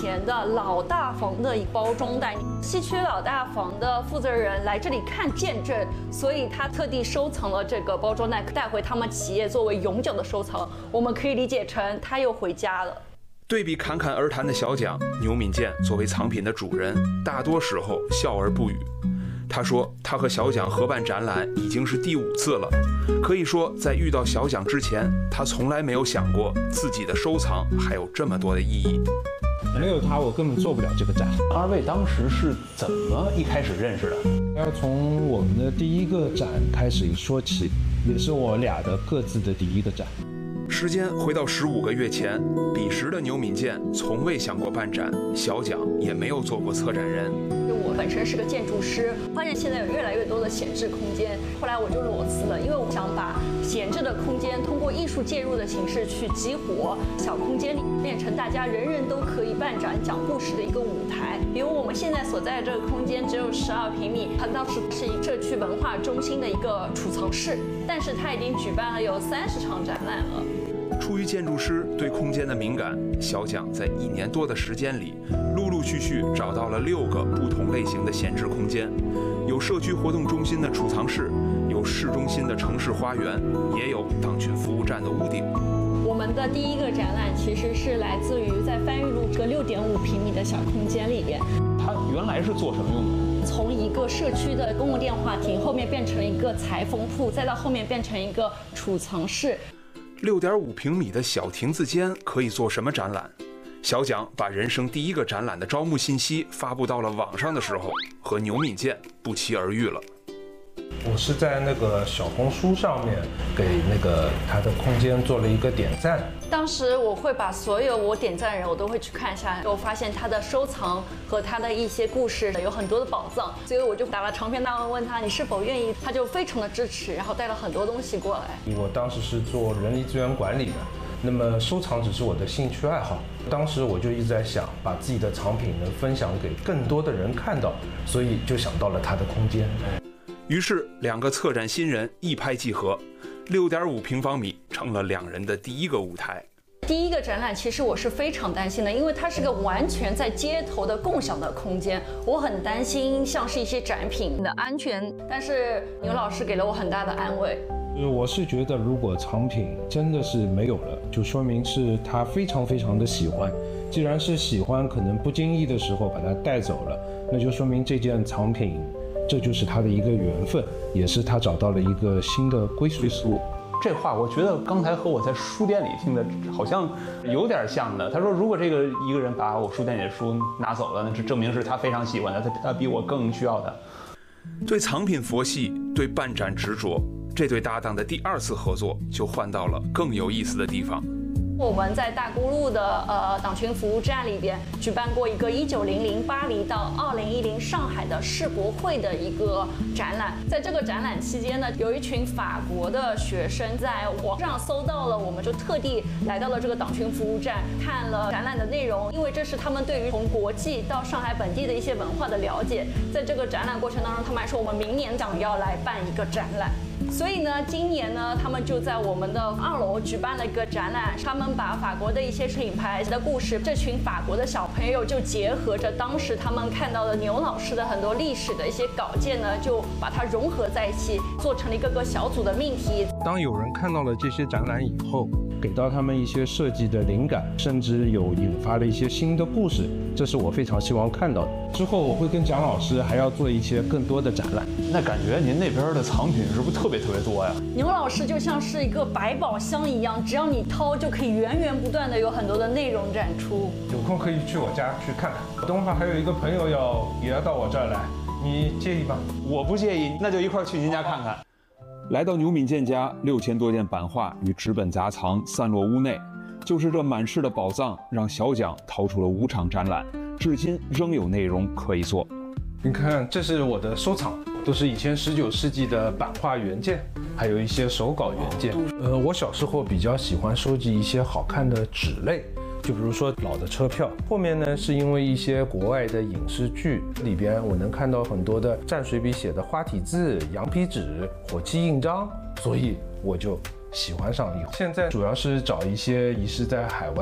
前的老大房的包装袋。西区老大房的负责人来这里看见证，所以他特地收藏了这个包装袋，带回他们企业作为永久的收藏。我们可以理解成他又回家了。 对比侃侃而谈的小蒋，牛敏健作为藏品的主人，大多时候笑而不语。他说，他和小蒋合办展览已经是第5次了。可以说，在遇到小蒋之前，他从来没有想过自己的收藏还有这么多的意义。 没有他，我根本做不了这个展。 二位当时是怎么一开始认识的？ 要从我们的第一个展开始说起，也是我俩的各自的第一个展。 时间回到15个月前，彼时的牛敏健从未想过办展，小蒋也没有做过策展人。 我本身是个建筑师，发现现在有越来越多的闲置空间，后来我就裸辞了，因为我想把闲置的空间通过艺术介入的形式去激活，小空间里变成大家人人都可以办展讲故事的一个舞台。比如我们现在所在的这个空间只有12平米，它当时是社区文化中心的一个储藏室，但是它已经举办了有30场展览了。 出于建筑师对空间的敏感，小蒋在1年多的时间里，陆陆续续找到了6个不同类型的闲置空间，有社区活动中心的储藏室，有市中心的城市花园，也有党群服务站的屋顶。 我们的第一个展览其实是来自于在番禺路这个6.5平米的小空间里边。 它原来是做什么用的？ 从一个社区的公共电话亭，后面变成了一个裁缝铺，再到后面变成一个储藏室。 6.5平米的小亭子间可以做什么展览？小蒋把人生第一个展览的招募信息发布到了网上的时候，和牛敏健不期而遇了。 我是在那个小红书上面给那个他的空间做了一个点赞。 当时我会把所有我点赞的人我都会去看一下，我发现他的收藏和他的一些故事有很多的宝藏，所以我就打了长篇大文问他你是否愿意，他就非常的支持，然后带了很多东西过来。 我当时是做人力资源管理的，那么收藏只是我的兴趣爱好。当时我就一直在想，把自己的藏品能分享给更多的人看到，所以就想到了他的空间。 于是2个策展新人一拍即合，6.5平方米成了2人的第一个舞台。 第一个展览其实我是非常担心的，因为它是个完全在街头的共享的空间，我很担心像是一些展品的安全，但是牛老师给了我很大的安慰。 我是觉得，如果藏品真的是没有了，就说明是他非常非常的喜欢。既然是喜欢，可能不经意的时候把它带走了，那就说明这件藏品，这就是他的一个缘分，也是他找到了一个新的归宿。 这话我觉得刚才和我在书店里听的好像有点像的。他说，如果这个一个人把我书店里的书拿走了，那是证明是他非常喜欢的，他比我更需要的。 对藏品佛系，对办展执着，这对搭档的第2次合作就换到了更有意思的地方。 我们在大沽路的党群服务站里边举办过一个1900巴黎到2010上海的世博会的一个展览。在这个展览期间呢，有一群法国的学生在网上搜到了，我们就特地来到了这个党群服务站，看了展览的内容，因为这是他们对于从国际到上海本地的一些文化的了解。在这个展览过程当中，他们还说我们明年想要来办一个展览。所以呢，今年呢，他们就在我们的2楼举办了一个展览，他们把法国的一些品牌的故事，这群法国的小朋友就结合着当时他们看到的牛老师的很多历史的一些稿件呢，就把它融合在一起，做成了一个个小组的命题。 当有人看到了这些展览以后，给到他们一些设计的灵感，甚至有引发了一些新的故事，这是我非常希望看到的。之后我会跟蒋老师还要做一些更多的展览。 那感觉您那边的藏品是不是特别多呀？ 牛老师就像是一个百宝箱一样，只要你掏就可以源源不断的有很多的内容展出。 有空可以去我家去看看。等会儿还有一个朋友也要到我这儿来，你介意吗？ 我不介意，那就一块儿去您家看看。 来到牛敏健家，6000多件版画与纸本杂藏散落屋内，就是这满室的宝藏，让小蒋掏出了5场展览，至今仍有内容可以做。 你看，这是我的收藏，都是以前19世纪的版画原件，还有一些手稿原件。我小时候比较喜欢收集一些好看的纸类，就比如说老的车票。后面呢，是因为一些国外的影视剧里边，我能看到很多的蘸水笔写的花体字、羊皮纸、火漆印章，所以我就喜欢上了。现在主要是找一些遗失在海外